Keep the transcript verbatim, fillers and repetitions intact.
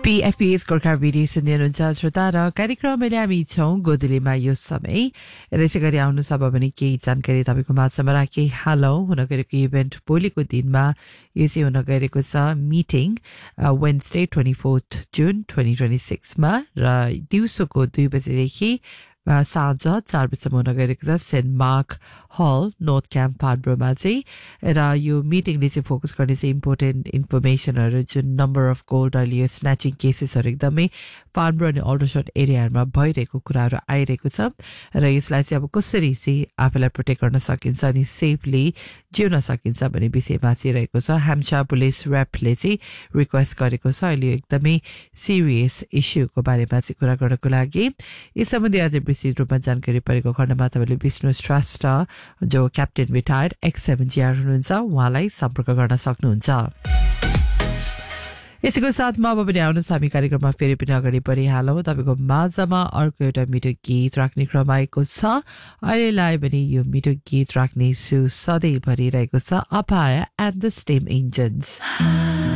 पीएफपीएस Gorkha video सुन्दै हुनुहुन्छ श्रोता र कार्यक्रममा हामी छौँ गोदलीमा यो समय यसै गरी आउनुहोस् अब भने केही जानकारी तपाईँको माझमा राखेँ हालौँ हुन गएको इभेन्ट भोलिको दिनमा यो चाहिँ हुन गएको छ मिटिङ वेन्सडे ट्वेन्टी फोर्थ जुन ट्वेन्टी ट्वेन्टी सिक्समा र दिउँसोको दुई बजेदेखि साँझ चार बजीसम्म हुन गएको छ सेन्ट मार्क हल नर्थ क्याम्प फार्ब्रोमा चाहिँ र यो मिटिङले चाहिँ फोकस गर्ने चाहिँ इम्पोर्टेन्ट इन्फर्मेसनहरू जुन नम्बर अफ गोल्ड अहिले यो स्न्याचिङ केसेसहरू एकदमै फार्ब्रो अनि अल्डरसट एरियाहरूमा भइरहेको कुराहरू आइरहेको छ र यसलाई चाहिँ अब कसरी चाहिँ आफूलाई प्रोटेक्ट गर्न सकिन्छ अनि सेफली जिउन सकिन्छ भन्ने विषयमा चाहिँ रहेको छ हाम्चा पुलिस ऱ्यापले चाहिँ रिक्वेस्ट गरेको छ अहिले एकदमै सिरियस इस्युको बारेमा चाहिँ कुरा गर्नको लागि यस सम्बन्धी अझै विस्तृत रूपमा जानकारी परेको खण्डमा तपाईँले विष्णु श्रेष्ठ जो captain retired x seven GR हुनुहुन्छ उहाँलाई सम्पर्क गर्न सक्नुहुन्छ यसैको साथमा अब पनि आउनुहोस् हामी कार्यक्रममा फेरि पनि अगाडि बढिहालौँ तपाईँको माझमा अर्को एउटा मिठो गीत राख्ने क्रम आएको छ अहिलेलाई पनि यो मिठो गीत राख्ने सु सधैँ भरिरहेको छ अपाया एन्ड द स्टेम इन्जन्स